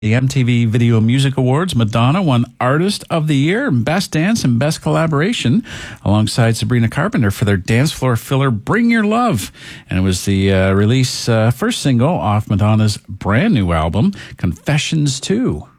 The MTV Video Music Awards, Madonna won Artist of the Year, Best Dance, and Best Collaboration alongside Sabrina Carpenter for their dance floor filler, Bring Your Love. And it was the first single off Madonna's brand new album, Confessions 2.